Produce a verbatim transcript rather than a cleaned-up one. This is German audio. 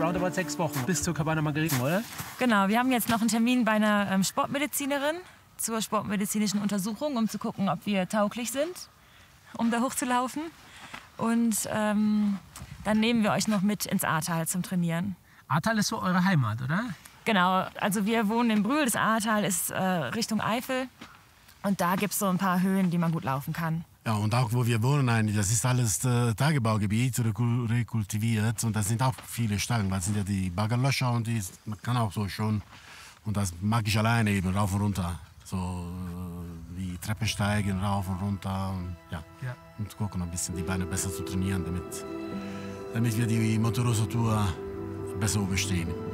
roundabout sechs Wochen bis zur Cabana Margariten, oder? Genau, wir haben jetzt noch einen Termin bei einer ähm, Sportmedizinerin zur sportmedizinischen Untersuchung, um zu gucken, ob wir tauglich sind, um da hochzulaufen. Und ähm, dann nehmen wir euch noch mit ins Ahrtal zum Trainieren. Ahrtal ist so eure Heimat, oder? Genau, also wir wohnen in Brühl, das Ahrtal ist äh, Richtung Eifel. Und da gibt es so ein paar Höhen, die man gut laufen kann. Ja, und auch wo wir wohnen eigentlich, das ist alles äh, Tagebaugebiet, rekultiviert. Und das sind auch viele Stellen, weil es sind ja die Baggerlöcher und die, man kann auch so schon, und das mag ich alleine eben, rauf und runter. So äh, wie Treppen steigen, rauf und runter und ja. Ja. Und gucken, ein bisschen die Beine besser zu trainieren, damit, damit wir die Motoroso Tour besser überstehen.